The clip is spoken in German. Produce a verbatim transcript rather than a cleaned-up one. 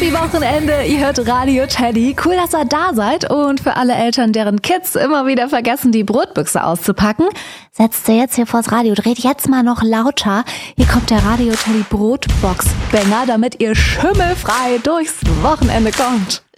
Happy Wochenende, ihr hört Radio Teddy. Cool, dass ihr da seid. Und für alle Eltern, deren Kids immer wieder vergessen, die Brotbüchse auszupacken, setzt ihr jetzt hier vors Radio, dreht jetzt mal noch lauter. Hier kommt der Radio Teddy Brotbox-Banger, damit ihr schimmelfrei durchs Wochenende kommt.